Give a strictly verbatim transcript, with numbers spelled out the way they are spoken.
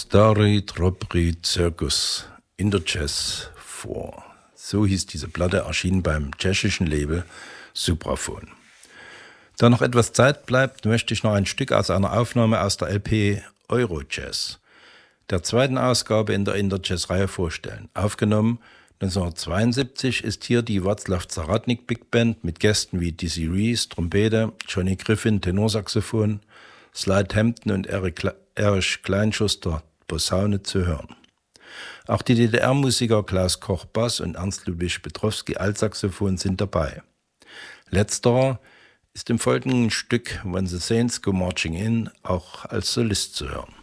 Stary Tropry Circus in der Jazz vor. So hieß diese Platte, erschien beim tschechischen Label Supraphon. Da noch etwas Zeit bleibt, möchte ich noch ein Stück aus einer Aufnahme aus der L P Eurojazz, der zweiten Ausgabe in der Interjazz-Reihe vorstellen. Aufgenommen neunzehnhundertzweiundsiebzig ist hier die Václav Zaratník Big Band mit Gästen wie Dizzy Reese, Trompete, Johnny Griffin, Tenorsaxophon, Slide Hampton und Eric Erich Kleinschuster, Posaune zu hören. Auch die D D R-Musiker Klaus Koch Bass und Ernst Ludwig Petrowski Altsaxophon sind dabei. Letzterer ist im folgenden Stück When the Saints Go Marching In auch als Solist zu hören.